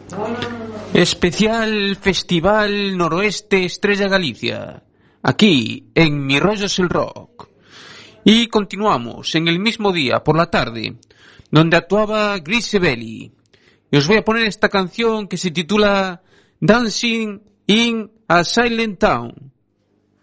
Especial Festival Noroeste Estrella Galicia, aquí en Mi Rollo es el Rock. Y continuamos en el mismo día, por la tarde, donde actuaba Grise Belli. Y os voy a poner esta canción que se titula Dancing in a Silent Town.